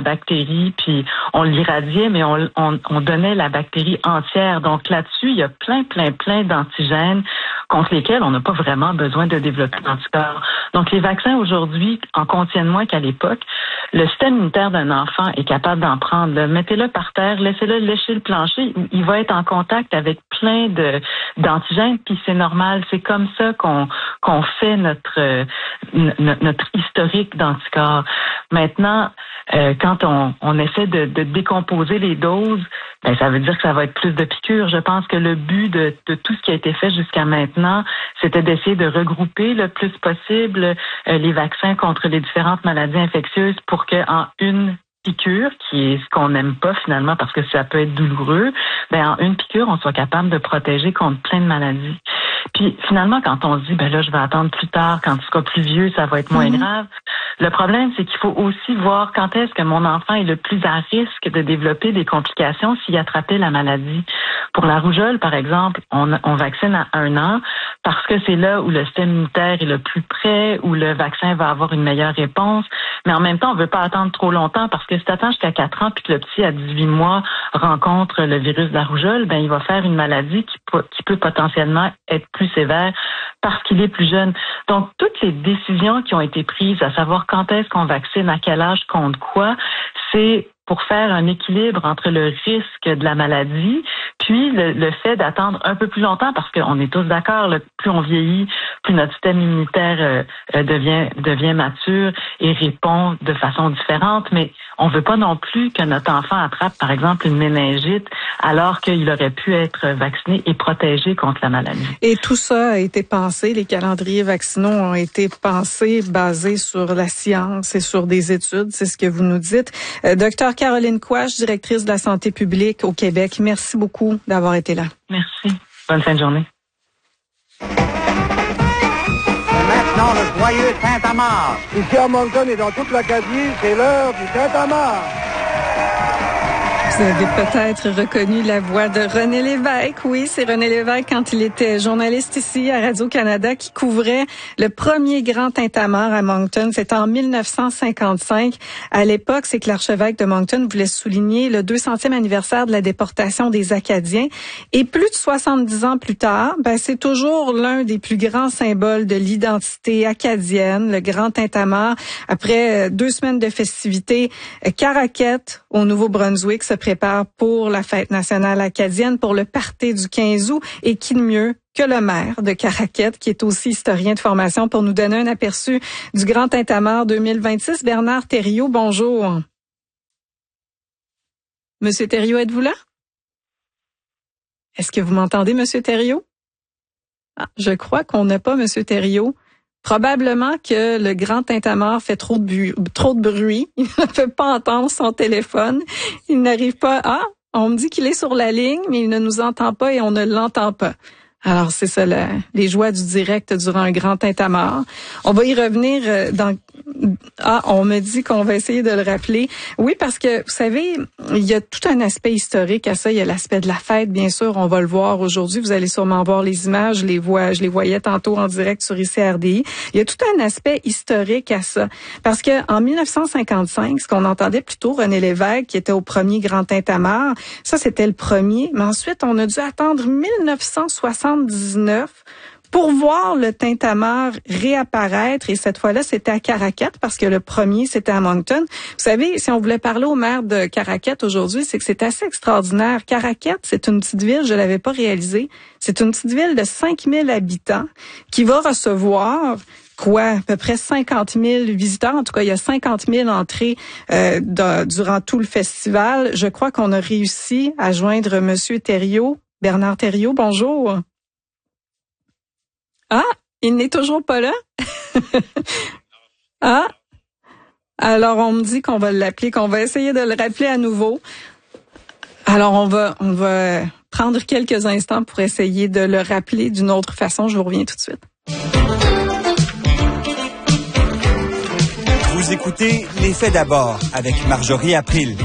bactérie, puis on l'irradiait, mais on donnait la bactérie entière. Donc là-dessus, il y a plein d'antigènes contre lesquels on n'a pas vraiment besoin de développer d'anticorps. Donc les vaccins aujourd'hui en contiennent moins qu'à l'époque. Le système immunitaire d'un enfant est capable d'en prendre. Mettez-le par terre, laissez-le lécher le plancher. Il va être en contact avec plein d'antigènes, puis c'est normal. C'est comme ça qu'on fait notre historique d'anticorps. Maintenant, quand on essaie de décomposer les doses, ben ça veut dire que ça va être plus de piqûres. Je pense que le but de tout ce qui a été fait jusqu'à maintenant, c'était d'essayer de regrouper le plus possible les vaccins contre les différentes maladies infectieuses pour qu'en une piqûre, qui est ce qu'on n'aime pas finalement parce que ça peut être douloureux, ben en une piqûre, on soit capable de protéger contre plein de maladies. Puis finalement, quand on se dit, ben là, je vais attendre plus tard, quand tu seras plus vieux, ça va être moins grave. Le problème, c'est qu'il faut aussi voir quand est-ce que mon enfant est le plus à risque de développer des complications s'il attrapait la maladie. Pour la rougeole, par exemple, on vaccine à 1 an parce que c'est là où le système immunitaire est le plus près, où le vaccin va avoir une meilleure réponse. Mais en même temps, on ne veut pas attendre trop longtemps parce que si tu attends jusqu'à 4 ans puis que le petit à 18 mois rencontre le virus de la rougeole, ben il va faire une maladie qui peut potentiellement être plus sévère parce qu'il est plus jeune. Donc, toutes les décisions qui ont été prises, à savoir quand est-ce qu'on vaccine, à quel âge, contre quoi, c'est pour faire un équilibre entre le risque de la maladie puis le fait d'attendre un peu plus longtemps parce qu'on est tous d'accord, plus on vieillit, plus notre système immunitaire devient mature et répond de façon différente. Mais on veut pas non plus que notre enfant attrape, par exemple, une méningite alors qu'il aurait pu être vacciné et protégé contre la maladie. Et tout ça a été pensé, les calendriers vaccinaux ont été pensés, basés sur la science et sur des études, c'est ce que vous nous dites. Docteur Caroline Quach, directrice de la santé publique au Québec, merci beaucoup d'avoir été là. Merci. Bonne fin de journée. Maintenant, le joyeux Saint-Amand. Ici à Moncton et dans toute l'Acadie, c'est l'heure du Saint-Amand. Vous avez peut-être reconnu la voix de René Lévesque. Oui, c'est René Lévesque quand il était journaliste ici à Radio-Canada qui couvrait le premier grand tintamarre à Moncton. C'était en 1955. À l'époque, c'est que l'archevêque de Moncton voulait souligner le 200e anniversaire de la déportation des Acadiens. Et plus de 70 ans plus tard, c'est toujours l'un des plus grands symboles de l'identité acadienne, le grand tintamarre. Après 2 semaines de festivités, Caraquette, au Nouveau-Brunswick, se prépare pour la fête nationale acadienne, pour le party du 15 août. Et qui de mieux que le maire de Caraquette, qui est aussi historien de formation, pour nous donner un aperçu du Grand Tintamarre 2026. Bernard Thériault, bonjour. Monsieur Thériault, êtes-vous là? Est-ce que vous m'entendez, Monsieur Thériault? Je crois qu'on n'a pas Monsieur Thériault. Probablement que le Grand Tintamarre fait trop de bruit. Il ne peut pas entendre son téléphone. Il n'arrive pas on me dit qu'il est sur la ligne, mais il ne nous entend pas et on ne l'entend pas. Alors, c'est ça, les joies du direct durant un Grand Tintamarre. On va y revenir on me dit qu'on va essayer de le rappeler. Oui, parce que, vous savez, il y a tout un aspect historique à ça. Il y a l'aspect de la fête, bien sûr. On va le voir aujourd'hui. Vous allez sûrement voir les images. Je les voyais tantôt en direct sur ICRDI. Il y a tout un aspect historique à ça. Parce que en 1955, ce qu'on entendait plutôt, René Lévesque, qui était au premier Grand Tintamarre, ça, c'était le premier. Mais ensuite, on a dû attendre 1979 pour voir le tintamarre réapparaître, et cette fois-là, c'était à Caraquette, parce que le premier, c'était à Moncton. Vous savez, si on voulait parler au maire de Caraquette aujourd'hui, c'est que c'est assez extraordinaire. Caraquette, c'est une petite ville, je l'avais pas réalisé, c'est une petite ville de 5000 habitants qui va recevoir à peu près 50 000 visiteurs. En tout cas, il y a 50 000 entrées durant tout le festival. Je crois qu'on a réussi à joindre Monsieur Thériault. Bernard Thériault, bonjour. Il n'est toujours pas là? Alors on me dit qu'on va l'appeler, qu'on va essayer de le rappeler à nouveau. Alors on va prendre quelques instants pour essayer de le rappeler d'une autre façon. Je vous reviens tout de suite. Vous écoutez Les Faits d'abord avec Marjorie April.